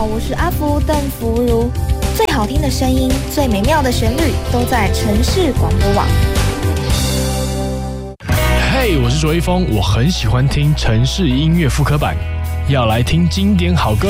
我是阿福邓福如。最好听的声音，最美妙的旋律，都在城市广播网。 嘿，我是卓一峰，我很喜欢听城市音乐复刻版，要来听经典好歌。